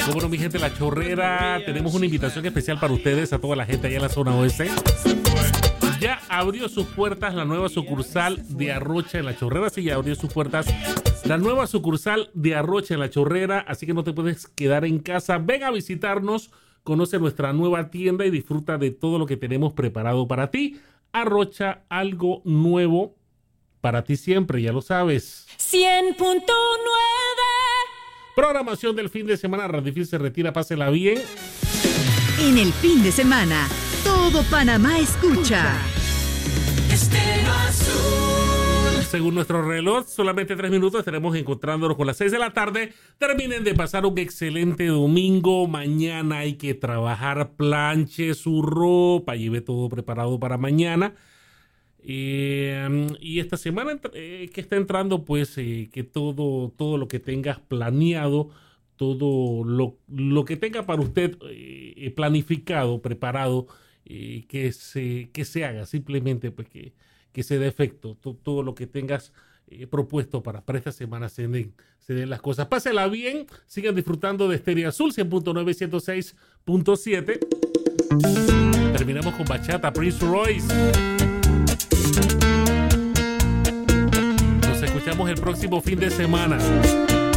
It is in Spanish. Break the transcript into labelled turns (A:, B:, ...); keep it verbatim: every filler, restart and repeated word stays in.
A: Bueno, mi gente, La Chorrera, tenemos una invitación especial para ustedes, a toda la gente allá en la zona oeste. Ya abrió sus puertas la nueva sucursal de Arrocha en La Chorrera. Sí, ya abrió sus puertas la nueva sucursal de Arrocha en La Chorrera. Así que no te puedes quedar en casa. Ven a visitarnos, conoce nuestra nueva tienda y disfruta de todo lo que tenemos preparado para ti. Arrocha, algo nuevo para ti siempre, ya lo sabes.
B: cien punto nueve.
A: Programación del fin de semana. Radifil se retira, pásela bien.
C: En el fin de semana, todo Panamá escucha.
B: Estéreo Azul.
A: Según nuestro reloj, solamente tres minutos estaremos encontrándonos con las seis de la tarde. Terminen de pasar un excelente domingo. Mañana hay que trabajar, planche su ropa, lleve todo preparado para mañana. Eh, y esta semana eh, que está entrando, pues eh, que todo, todo lo que tengas planeado, todo lo, lo que tenga para usted eh, planificado, preparado, eh, que, se, que se haga, simplemente pues que, que se dé efecto, todo, todo lo que tengas eh, propuesto para, para esta semana se den, se den las cosas. Pásela bien, sigan disfrutando de Estéreo Azul cien punto nueve, ciento seis punto siete. Terminamos con bachata, Prince Royce. Nos escuchamos el próximo fin de semana.